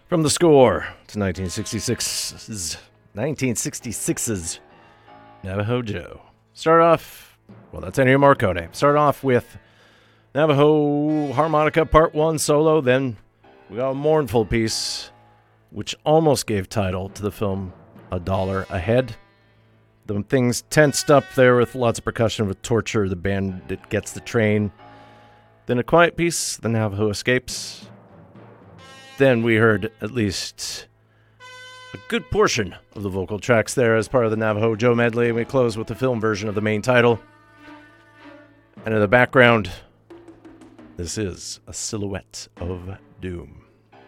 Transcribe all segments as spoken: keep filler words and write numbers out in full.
From the score to nineteen sixty-six's, nineteen sixty-six's Navajo Joe. Start off, well, that's Ennio Morricone. Start off with Navajo Harmonica Part one solo, then we got a mournful piece, which almost gave title to the film A Dollar a Head. The things tensed up there with lots of percussion with torture, the bandit gets the train. Then a quiet piece, the Navajo escapes. Then we heard at least a good portion of the vocal tracks there as part of the Navajo Joe medley. We close with the film version of the main title. And in the background, this is A Silhouette of Doom.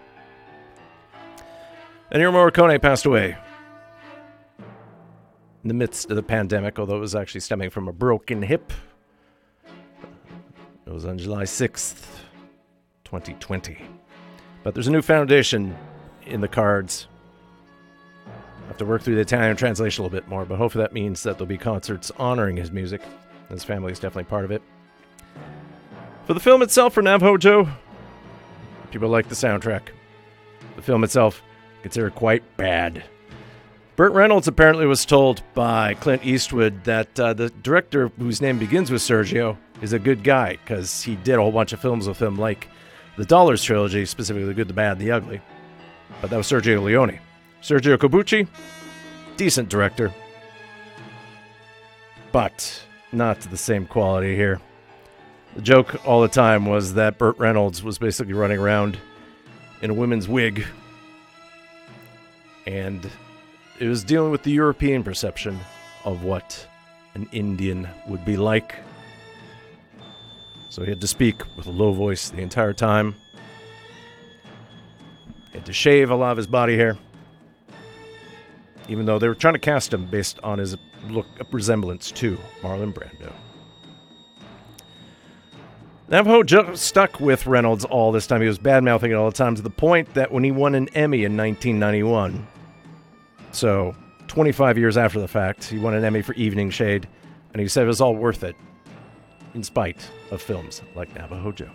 Ennio Morricone passed away in the midst of the pandemic, although it was actually stemming from a broken hip. It was on July sixth, twenty twenty. But there's a new foundation in the cards. I have to work through the Italian translation a little bit more, but hopefully that means that there'll be concerts honoring his music. His family is definitely part of it. For the film itself, for Navajo Joe, people like the soundtrack. The film itself, considered quite bad. Burt Reynolds apparently was told by Clint Eastwood that uh, the director, whose name begins with Sergio, is a good guy, because he did a whole bunch of films with him, like the Dollars trilogy, specifically The Good, the Bad, the Ugly. But that was Sergio Leone. Sergio Corbucci, decent director, but not to the same quality here. The joke all the time was that Burt Reynolds was basically running around in a women's wig, and it was dealing with the European perception of what an Indian would be like. So he had to speak with a low voice the entire time. He had to shave a lot of his body hair, even though they were trying to cast him based on his look resemblance to Marlon Brando. Navajo Joe stuck with Reynolds all this time. He was bad-mouthing it all the time, to the point that when he won an Emmy in nineteen ninety-one, so twenty-five years after the fact, he won an Emmy for Evening Shade, and he said it was all worth it, in spite of films like Navajo Joe.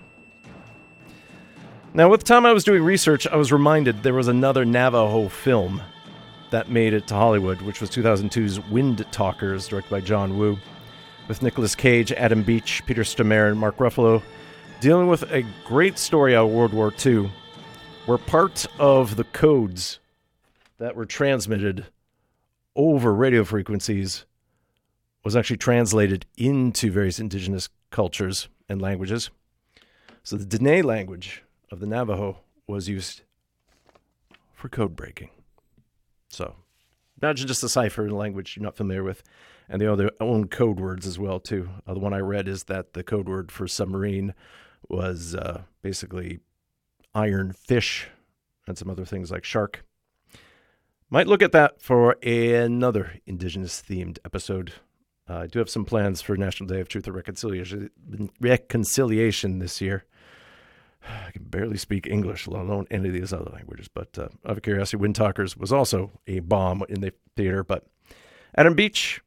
Now, with the time I was doing research, I was reminded there was another Navajo film that made it to Hollywood, which was two thousand two's Wind Talkers, directed by John Woo, with Nicolas Cage, Adam Beach, Peter Stormare, and Mark Ruffalo, dealing with a great story out of World War Two, where part of the codes that were transmitted over radio frequencies was actually translated into various indigenous cultures and languages. So the Dene language of the Navajo was used for code breaking. So imagine just a cipher in a language you're not familiar with, and they have their own code words as well, too. Uh, the one I read is that the code word for submarine was uh, basically iron fish and some other things like shark. Might look at that for another indigenous-themed episode. Uh, I do have some plans for National Day of Truth and Reconciliation, reconciliation this year. I can barely speak English, let alone any of these other languages. But uh, out of curiosity, Wind Talkers was also a bomb in the theater. But Adam Beach,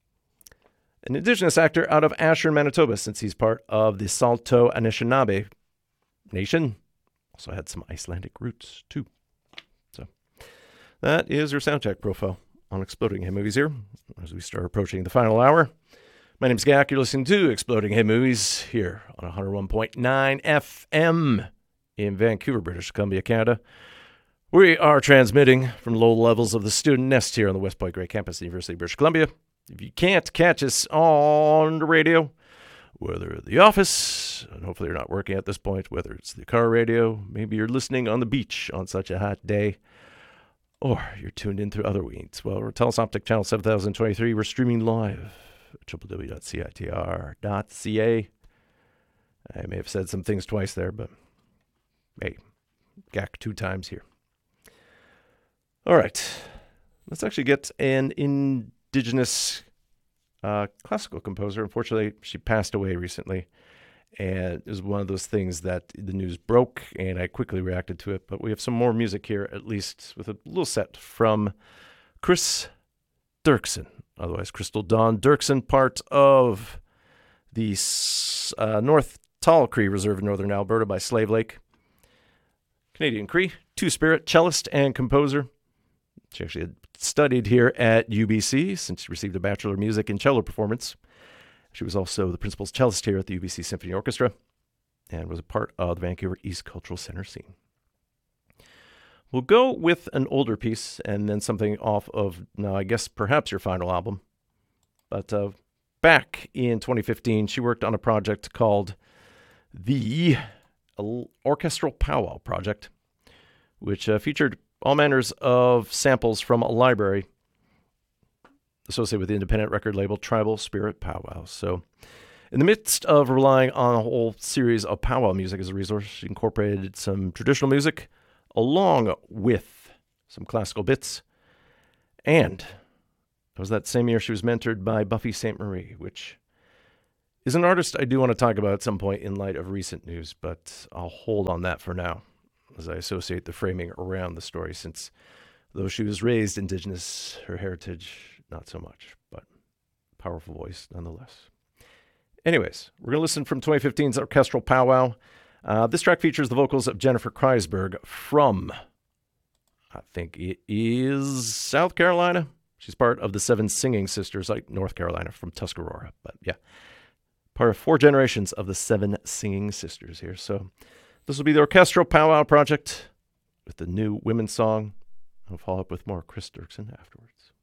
an indigenous actor out of Asher, Manitoba, since he's part of the Saulteaux Anishinaabe Nation. Also had some Icelandic roots, too. So that is your soundtrack profile on Exploding Head Movies here, as we start approaching the final hour. My name's Gak. You're listening to Exploding Head Movies here on one oh one point nine F M in Vancouver, British Columbia, Canada. We are transmitting from low levels of the student nest here on the West Point Grey campus of the University of British Columbia. If you can't catch us on the radio, whether at the office, and hopefully you're not working at this point, whether it's the car radio, maybe you're listening on the beach on such a hot day, or you're tuned in through other means. Well, we're Telus Optic Channel seven thousand twenty-three. We're streaming live at w w w dot c i t r dot c a. I may have said some things twice there, but hey, Gak two times here. All right, let's actually get an indigenous uh, classical composer. Unfortunately, she passed away recently, and it was one of those things that the news broke, and I quickly reacted to it. But we have some more music here, at least with a little set from Chris Dirksen, otherwise Crystal Dawn Dirksen, part of the uh, North Tall Cree Reserve in northern Alberta by Slave Lake. Canadian Cree, two-spirit cellist and composer. She actually had studied here at U B C since she received a Bachelor of Music in Cello Performance. She was also the principal cellist here at the U B C Symphony Orchestra and was a part of the Vancouver East Cultural Center scene. We'll go with an older piece and then something off of, now I guess perhaps your final album. But uh, back in twenty fifteen, she worked on a project called the Orchestral Powwow Project, which uh, featured all manners of samples from a library associated with the independent record label Tribal Spirit Powwow. So in the midst of relying on a whole series of powwow music as a resource, she incorporated some traditional music along with some classical bits. And it was that same year she was mentored by Buffy Sainte Marie, which is an artist I do want to talk about at some point in light of recent news, but I'll hold on that for now as I associate the framing around the story, since though she was raised Indigenous, her heritage, not so much, but powerful voice nonetheless. Anyways, we're going to listen from twenty fifteen's Orchestral Powwow. Uh, this track features the vocals of Jennifer Kreisberg from, I think it is South Carolina. She's part of the Seven Singing Sisters, like North Carolina, from Tuscarora. But yeah, part of four generations of the Seven Singing Sisters here. So this will be the Orchestral Powwow Project with the new women's song. I'll follow up with more Chris Dirksen afterwards.